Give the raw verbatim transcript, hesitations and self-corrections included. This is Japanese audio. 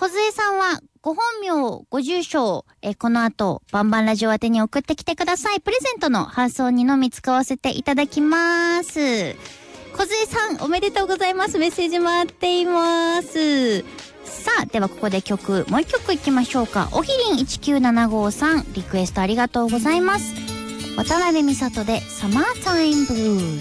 小杖さんはご本名、ご住所、えこの後バンバンラジオ宛てに送ってきてください。プレゼントの発送にのみ使わせていただきます。小杖さんおめでとうございます。メッセージ待っています。さあではここで曲もう一曲いきましょうか。おひりんいちきゅうななごさんリクエストありがとうございます。渡辺美里でサマータイムブルース。